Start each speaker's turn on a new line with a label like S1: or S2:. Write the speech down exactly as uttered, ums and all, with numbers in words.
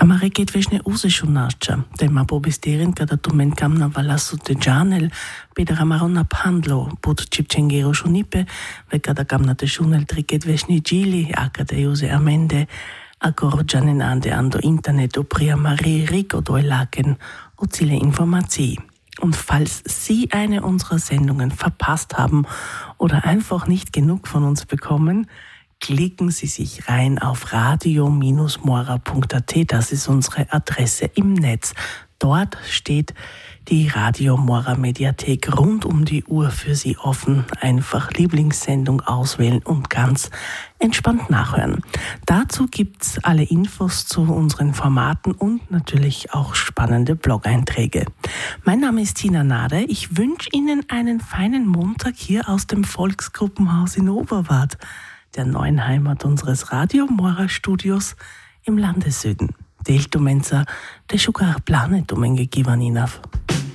S1: Amare geht vešne uzešunača, tema pobesterin kada tumen kamna valasu te džanel, pedera marona pandlo, pod čipčengero šunipe, ve kada kamna te šunel triket vešne džili, akade jose amende, akor džanen ande ando internet opria Marie Rico doelaken, ozile Informatie. Und falls Sie eine unserer Sendungen verpasst haben oder einfach nicht genug von uns bekommen, klicken Sie sich rein auf radio Bindestrich mora punkt a t. Das ist unsere Adresse im Netz. Dort steht die Radio Mora Mediathek rund um die Uhr für Sie offen. Einfach Lieblingssendung auswählen und ganz entspannt nachhören. Dazu gibt's alle Infos zu unseren Formaten und natürlich auch spannende Blog-Einträge. Mein Name ist Tina Nader. Ich wünsche Ihnen einen feinen Montag hier aus dem Volksgruppenhaus in Oberwart, der neuen Heimat unseres Radio Mora Studios im Landessüden. Deltumenza, de Sugar Planet umenge Givaninaf.